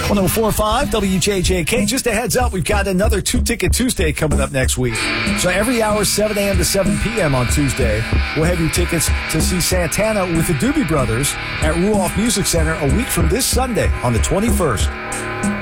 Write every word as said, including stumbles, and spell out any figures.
one oh four point five W J J K. Just a heads up, we've got another Two-Ticket Tuesday coming up next week. So every hour, seven a.m. to seven p.m. on Tuesday, we'll have you tickets to see Santana with the Doobie Brothers at Ruoff Music Center a week from this Sunday on the twenty-first.